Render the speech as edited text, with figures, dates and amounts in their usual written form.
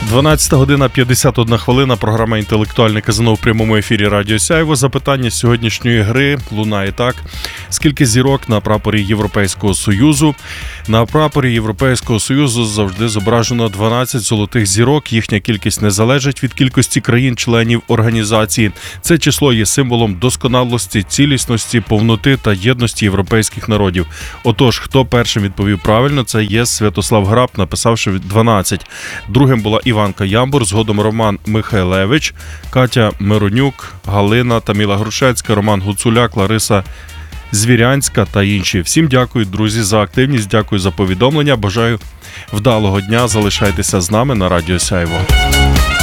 12 година 51 хвилина. Програма «Інтелектуальне казино» в прямому ефірі Радіо Сяйво. Запитання сьогоднішньої гри лунає так. Скільки зірок на прапорі Європейського Союзу? На прапорі Європейського Союзу завжди зображено 12 золотих зірок. Їхня кількість не залежить від кількості країн-членів організації. Це число є символом досконалості, цілісності, повноти та єдності європейських народів. Отож, хто першим відповів правильно, це є Святослав Граб, написавши 12. Другим була Іванка Ямбур, згодом Роман Михайлевич, Катя Миронюк, Галина, Таміла Грушецька, Роман Гуцуляк, Лариса Звірянська та інші. Всім дякую, друзі, за активність, дякую за повідомлення. Бажаю вдалого дня. Залишайтеся з нами на Радіо Сяйво.